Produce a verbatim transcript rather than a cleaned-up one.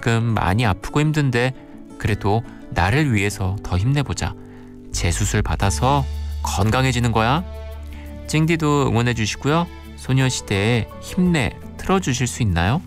지금 많이 아프고 힘든데 그래도 나를 위해서 더 힘내보자. 재수술 받아서 건강해지는 거야. 찡디도 응원해 주시고요. 소녀시대의 힘내 틀어주실 수 있나요?